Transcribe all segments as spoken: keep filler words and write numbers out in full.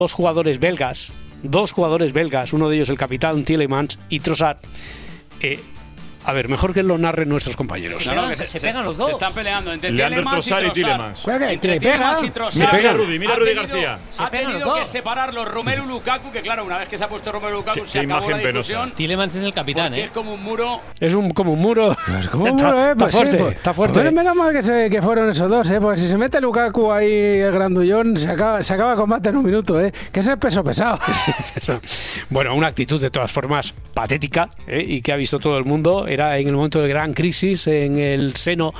dos jugadores belgas, dos jugadores belgas, uno de ellos el capitán Tielemans y Trossard. Eh, A ver, mejor que lo narren nuestros compañeros. No, no, que se, se, se pegan los dos. Se están peleando entre Tielemans y Trossard. Entre Tielemans y Trossard. Mira Rudy, mira Rudy García. Ha tenido que separarlos Romelu Lukaku, que claro, una vez que se ha puesto Romelu Lukaku se acabó la discusión. Tielemans es el capitán, ¿eh? Es como un muro. Es un, como un muro. Es como un muro, ¿eh? Está Pues fuerte, sí, pues, está fuerte. Pues menos mal que, se, que fueron esos dos, ¿eh? Porque si se mete Lukaku ahí el grandullón, se acaba, se acaba el combate en un minuto, ¿eh? Que ese es peso pesado. Sí, pero, bueno, una actitud de todas formas patética, ¿eh? Y que ha visto todo el mundo. Era en el momento de gran crisis en el seno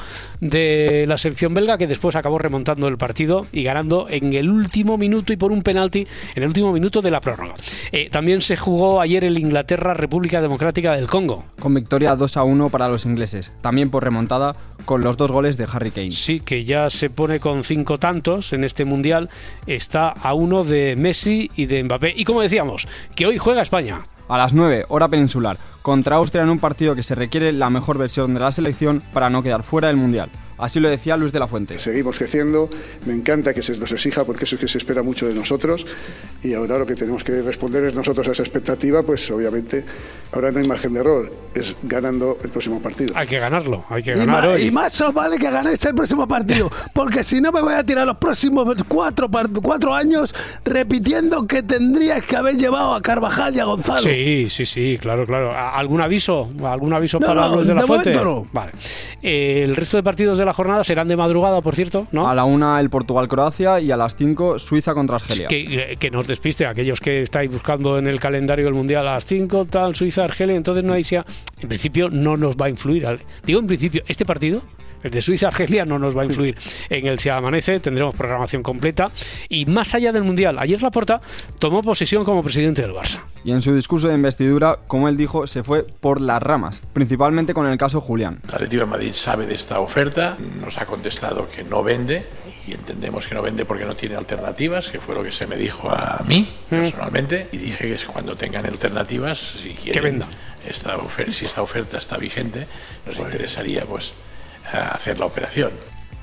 de la selección belga, que después acabó remontando el partido y ganando en el último minuto y por un penalti en el último minuto de la prórroga. Eh, también se jugó ayer el Inglaterra-República Democrática del Congo. Con victoria dos a uno para los ingleses, también por remontada con los dos goles de Harry Kane. Sí, que ya se pone con cinco tantos en este Mundial, está a uno de Messi y de Mbappé. Y como decíamos, que hoy juega España. A las nueve, hora peninsular, contra Austria en un partido que se requiere la mejor versión de la selección para no quedar fuera del Mundial. Así lo decía Luis de la Fuente. Seguimos creciendo, me encanta que se nos exija porque eso es que se espera mucho de nosotros y ahora lo que tenemos que responder es nosotros a esa expectativa, pues obviamente ahora no hay margen de error, es ganando el próximo partido. Hay que ganarlo, hay que y ganar ma- hoy. Y más os vale que ganéis el próximo partido, porque si no me voy a tirar los próximos cuatro, cuatro años repitiendo que tendríais que haber llevado a Carvajal y a Gonzalo. Sí, sí, sí, claro, claro. ¿Algún aviso? ¿Algún aviso no, para no, Luis de la de Fuente? no. Vale. Eh, el resto de partidos de la jornada serán de madrugada, por cierto, ¿no? A la una el Portugal-Croacia y a las cinco Suiza contra Argelia. Que, que nos despiste aquellos que estáis buscando en el calendario del Mundial a las cinco, tal, Suiza-Argelia, entonces no hay sea, en principio no nos va a influir. Digo en principio, este partido, el de Suiza-Argelia, no nos va a influir en el Si Amanece, tendremos programación completa. Y más allá del Mundial, ayer Laporta tomó posesión como presidente del Barça. Y en su discurso de investidura, como él dijo, se fue por las ramas, principalmente con el caso Julián. El Atlético de Madrid sabe de esta oferta, nos ha contestado que no vende y entendemos que no vende porque no tiene alternativas, que fue lo que se me dijo a mí personalmente, y dije que cuando tengan alternativas, si quieren, que venda. Esta oferta, si esta oferta está vigente, nos interesaría pues hacer la operación.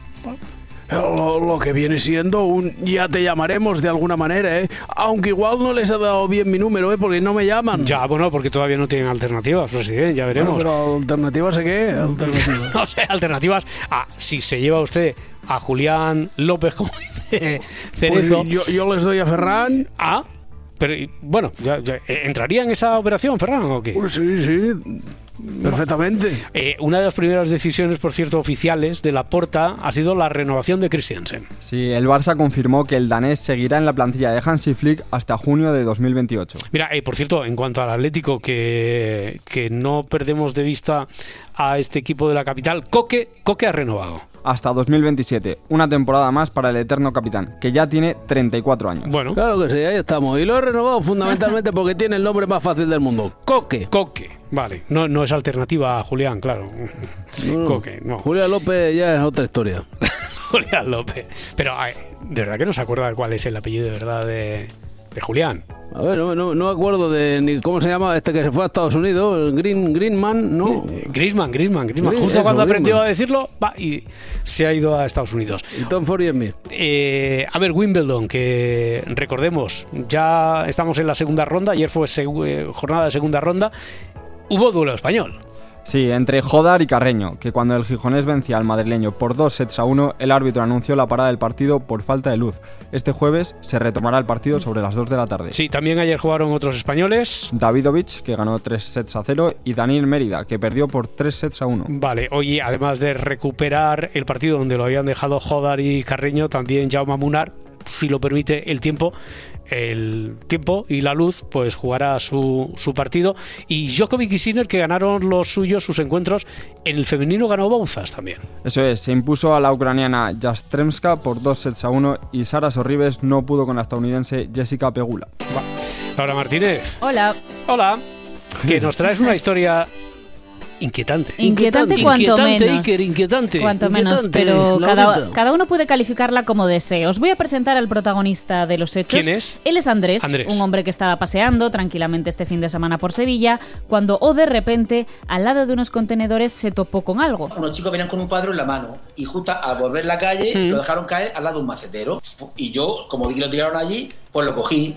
Lo, lo que viene siendo un ya te llamaremos de alguna manera, ¿eh? Aunque igual no les ha dado bien mi número, ¿eh? Porque no me llaman. Ya, bueno, porque todavía no tienen alternativas, presidente, ya veremos. Bueno, pero ¿alternativas a qué? ¿Alternativas? No sé, alternativas a si se lleva usted a Julián López, como dice Cerezo. Pues yo, yo les doy a Ferran. Ah, pero bueno, ya, ya, ¿entraría en esa operación, Ferran, o qué? Pues sí, sí. Perfectamente. Eh, una de las primeras decisiones, por cierto, oficiales de Laporta ha sido la renovación de Christiansen. Sí, el Barça confirmó que el danés seguirá en la plantilla de Hansi Flick hasta junio de dos mil veintiocho. Mira, eh, por cierto, en cuanto al Atlético, que, que no perdemos de vista a este equipo de la capital, Coque, Coque ha renovado. Hasta dos mil veintisiete, una temporada más para el eterno capitán, que ya tiene treinta y cuatro años. Bueno, claro que sí, ahí estamos. Y lo he renovado fundamentalmente porque tiene el nombre más fácil del mundo. Coque. Coque, vale. No, no es alternativa a Julián, claro. No, Coque, no. Julián López ya es otra historia. Julián López. Pero, ay, ¿de verdad que no se acuerda de cuál es el apellido de verdad de, de Julián? A ver, no, no, no me acuerdo de ni cómo se llama este que se fue a Estados Unidos, Green, Greenman, ¿no? Griezmann, Griezmann, Griezmann. Sí, Justo eso, cuando Griezmann. aprendió a decirlo, va y se ha ido a Estados Unidos. Y Tom Ford y en mí. Eh, a ver, Wimbledon, que recordemos, ya estamos en la segunda ronda, ayer fue seg- eh, jornada de segunda ronda, hubo duelo español. Sí, entre Jodar y Carreño, que cuando el gijonés vencía al madrileño por dos sets a uno, el árbitro anunció la parada del partido por falta de luz. Este jueves se retomará el partido sobre las dos de la tarde. Sí, también ayer jugaron otros españoles. Davidovich, que ganó tres sets a cero, y Daniel Mérida, que perdió por tres sets a uno. Vale, oye, además de recuperar el partido donde lo habían dejado Jodar y Carreño, también Jaume Munar, si lo permite el tiempo, el tiempo y la luz, pues jugará su, su partido. Y Djokovic y Sinner, que ganaron los suyos, sus encuentros. En el femenino ganó Bouzas también. Eso es, se impuso a la ucraniana Yastremska por dos sets a uno y Sara Sorribes no pudo con la estadounidense Jessica Pegula. Va. Laura Martínez. Hola. Hola. Que nos traes una historia Inquietante. Inquietante, inquietante cuanto inquietante, menos. Iker, inquietante. Cuanto inquietante. menos, pero cada, cada uno puede calificarla como desee. Os voy a presentar al protagonista de los hechos. ¿Quién es? Él es Andrés, Andrés, un hombre que estaba paseando tranquilamente este fin de semana por Sevilla, cuando o de repente, al lado de unos contenedores, se topó con algo. Unos chicos venían con un cuadro en la mano y justo al volver la calle mm. lo dejaron caer al lado de un macetero. Y yo, como vi que lo tiraron allí, pues lo cogí.